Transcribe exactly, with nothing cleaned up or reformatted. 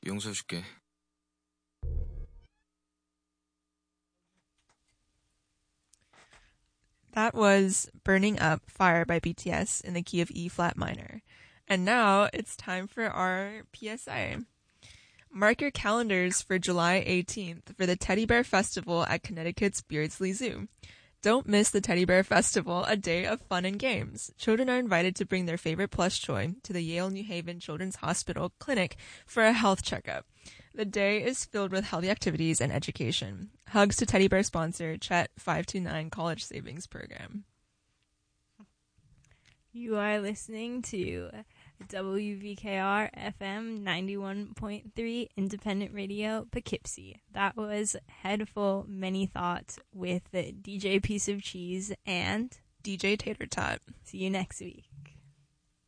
용서해줄게. That was Burning Up Fire by B T S in the key of E flat minor. And now it's time for our P S A. Mark your calendars for July eighteenth for the Teddy Bear Festival at Connecticut's Beardsley Zoo. Don't miss the Teddy Bear Festival, a day of fun and games. Children are invited to bring their favorite plush toy to the Yale New Haven Children's Hospital Clinic for a health checkup. The day is filled with healthy activities and education. Hugs to Teddy Bear sponsor Chet five two nine College Savings Program. You are listening to W V K R F M ninety-one point three Independent Radio Poughkeepsie. That was Head Full Many Thoughts with D J Piece of Cheese and D J Tater Tot. See you next week.